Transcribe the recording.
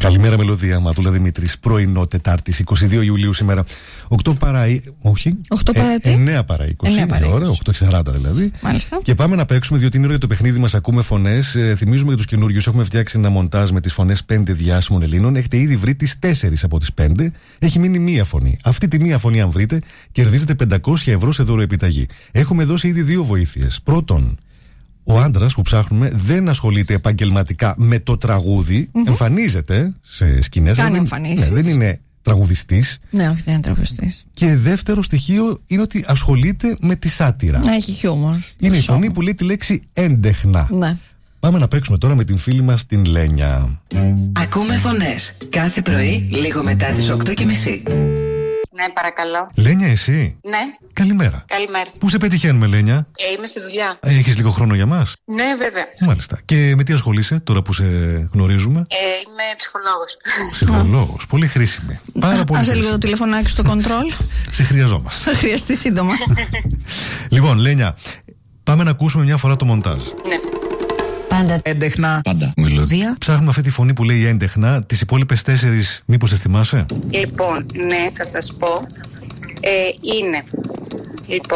Καλημέρα, Μελωδία. Μαδούλα Δημήτρης, πρωινό Τετάρτης, 22 Ιουλίου σήμερα. 8 παρά. Όχι. 8 παρά. 9 παρά 20. Είναι ώρα, 8:40 δηλαδή. Μάλιστα. Και πάμε να παίξουμε, διότι είναι ώρα για το παιχνίδι μας. Ακούμε φωνές. Θυμίζουμε για τους καινούριους. Έχουμε φτιάξει ένα μοντάζ με τις φωνές 5 διάσημων Ελλήνων. Έχετε ήδη βρει τις 4 από τις 5. Έχει μείνει μία φωνή. Αυτή τη μία φωνή, αν βρείτε, κερδίζετε 500 ευρώ σε δωροεπιταγή. Έχουμε δώσει ήδη 2 βοήθειες. Πρώτον, ο άντρας που ψάχνουμε δεν ασχολείται επαγγελματικά με το τραγούδι. Εμφανίζεται σε σκηνές. Κάνει εμφανίσεις. Δεν είναι τραγουδιστής. Ναι, όχι, δεν είναι τραγουδιστής. Και δεύτερο στοιχείο είναι ότι ασχολείται με τη σάτυρα. Να έχει χιούμορ. Είναι η φωνή που λέει τη λέξη έντεχνα. Ναι. Πάμε να παίξουμε τώρα με την φίλη μας την Λένια. Ακούμε φωνές κάθε πρωί λίγο μετά τις 8:30. Ναι, παρακαλώ. Λένια, εσύ. Ναι. Καλημέρα. Καλημέρα. Πού σε πετυχαίνουμε, Λένια? Είμαι στη δουλειά. Έχεις λίγο χρόνο για μας? Ναι, βέβαια. Μάλιστα. Και με τι ασχολείσαι τώρα που σε γνωρίζουμε? Είμαι ψυχολόγος. Ψυχολόγος. Πολύ χρήσιμη. Πάρα πολύ. Άσε λίγο το τηλεφωνάκι στο κοντρόλ. Σε χρειαζόμαστε. Θα χρειαστεί σύντομα. Λοιπόν, Λένια, πάμε να ακούσουμε μια φορά το μοντάζ. Ναι. Πάντα έντεχνα. Πάντα μελωδία. Ψάχνουμε αυτή τη φωνή που λέει έντεχνα. Τις υπόλοιπες 4 μήπως τις θυμάσαι? Λοιπόν, ναι, θα σας πω. Είναι. Λοιπόν.